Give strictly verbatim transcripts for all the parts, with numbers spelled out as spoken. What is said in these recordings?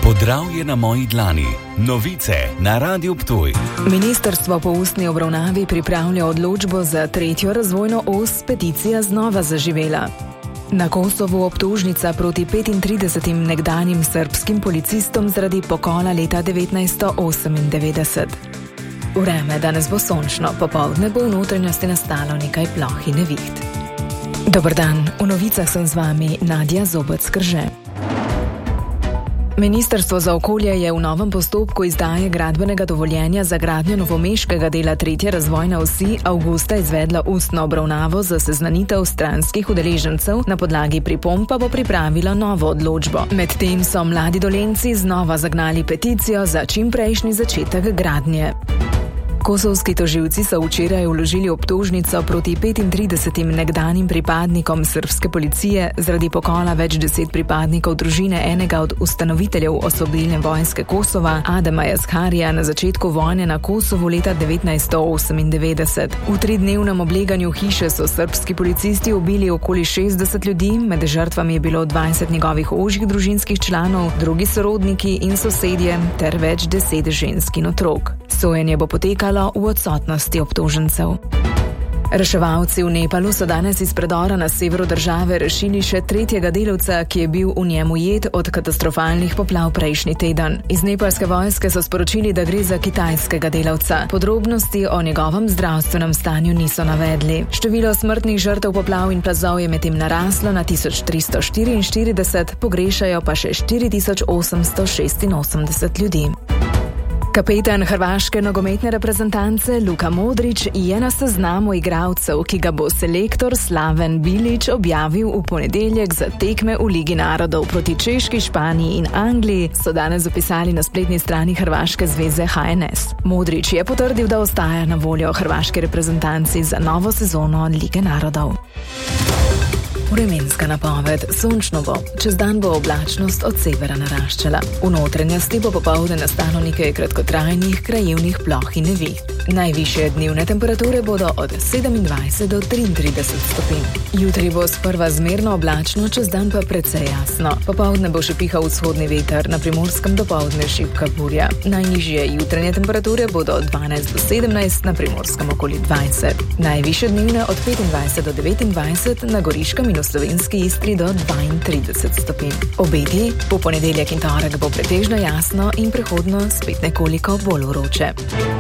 Podravje na moji dlani. Novice na Radiu Ptuj. Ministrstvo po ustni obravnavi pripravlja odločbo za tretjo razvojno os Peticija znova zaživela. Na Kosovu obtožnica proti petintridesetim nekdanjim srbskim policistom zaradi pokola leta devetnajststo osemindevetdeset. Vreme danes bo sončno, popoldne bo v notranjosti nastalo nekaj ploh in neviht. Dober dan, v novicah sem z vami Nadja Zobec-Krže. Ministrstvo za okolje je v novem postopku izdaje gradbenega dovoljenja za gradnjo novomeškega dela tretje razvojne osi avgusta izvedlo ustno obravnavo za seznanitev stranskih udeležencev, na podlagi pripomb pa bo pripravila novo odločbo. Medtem so mladi Dolenjci znova zagnali peticijo za čimprejšnji začetek gradnje. Kosovski tožilci so včeraj vložili obtožnico proti petintridesetim nekdanjim pripadnikom srbske policije zaradi pokola več deset pripadnikov družine enega od ustanoviteljev Osvobodilne vojske Kosova, Adema Jaskarija, na začetku vojne na Kosovu leta devetnajststo osemindevetdeset. V tridnevnem obleganju hiše so srbski policisti ubili okoli šestdeset ljudi, med žrtvami je bilo dvajset njegovih ožjih družinskih članov, drugi sorodniki in sosedje ter več deset žensk in otrok. Sojenje bo potekalo v odsotnosti obtožencev. Reševalci v Nepalu so danes iz predora na severu države rešili še tretjega delavca, ki je bil v njem ujet od katastrofalnih poplav prejšnji teden. Iz nepalske vojske so sporočili, da gre za kitajskega delavca. Podrobnosti o njegovem zdravstvenem stanju niso navedli. Število smrtnih žrtev poplav in plazov je medtem naraslo na tisoč tristo štiriinštirideset, pogrešajo pa še štiri tisoč osemsto šestinosemdeset ljudi. Kapetan hrvaške nogometne reprezentance Luka Modrić je na seznamu igralcev, ki ga bo selektor Slaven Bilić objavil v ponedeljek za tekme v Ligi narodov proti Češki, Španiji in Angliji, so danes zapisali na spletni strani Hrvaške zveze H N S. Modrić je potrdil, da ostaja na voljo hrvaški reprezentanci za novo sezono Lige narodov. Vremenska napoved. Sončno bo. Čez dan bo oblačnost od severa naraščala. V notranjosti bo popoldne nastalo nekaj kratkotrajnih krajevnih ploh in neviht. Najvišje dnevne temperature bodo od sedemindvajset do triintrideset stopinj. Jutri bo sprva zmerno oblačno, čez dan pa precej jasno. Popoldne bo še pihal vzhodni veter, na Primorskem dopoldne šibka burja. Najnižje jutranje temperature bodo od dvanajst do sedemnajst, na Primorskem okoli dvajset. Najvišje dnevne od petindvajset do devetindvajset, na Goriškem in v Slovenski Istri do dvaintrideset stopinj. Obeti, po ponedeljek in torek bo pretežno jasno in prehodno spet nekoliko bolj vroče.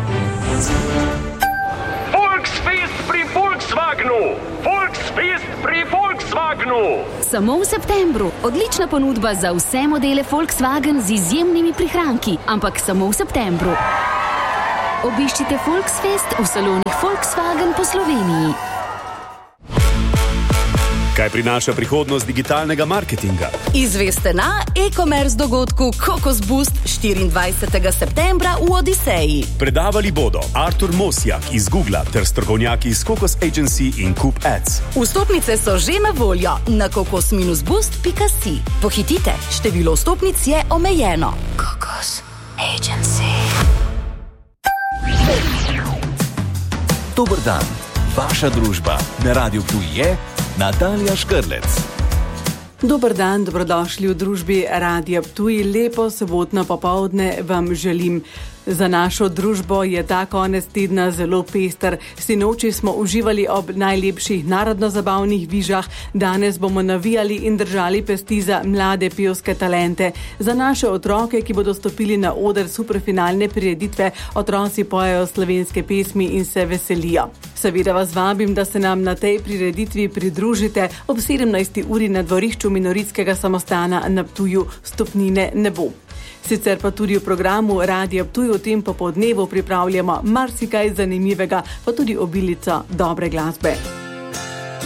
Volksfest pri Volkswagenu! Volksfest pri Volkswagenu! Samo v septembru. Odlična ponudba za vse modele Volkswagen z izjemnimi prihranki, ampak samo v septembru. Obiščite Volksfest v salonih Volkswagen po Sloveniji. Kaj prinaša prihodnost digitalnega marketinga? Izveste na e-commerce dogodku Kokos Boost štiriindvajsetega septembra v Odiseji. Predavali bodo Artur Mosjak iz Googla ter strokovnjaki iz Kokos Agency in Coop Ads. Vstopnice so že na voljo na kokos boost pika si. Pohitite, število vstopnic je omejeno. Kokos Agency. Dober dan. Vaša družba na Radiu Ptuj je Natalija Škrlec. Dober dan, dobrodošli v družbi Radia Ptuj. Lepo sobotno popoldne vam želim. Za našo družbo je ta konec tedna zelo pester. Sinoči smo uživali ob najlepših narodno-zabavnih vižah, danes bomo navijali in držali pesti za mlade pevske talente. Za naše otroke, ki bodo stopili na oder superfinalne prireditve Otroci pojejo slovenske pesmi in se veselijo. Seveda vas vabim, da se nam na tej prireditvi pridružite ob sedemnajsti uri na dvorišču Minoritskega samostana na Ptuju. Stopnine ne bo. Sicer pa tudi v programu Radia Ptuj v tem popoldnevu pripravljamo marsikaj zanimivega, pa tudi obilico dobre glasbe.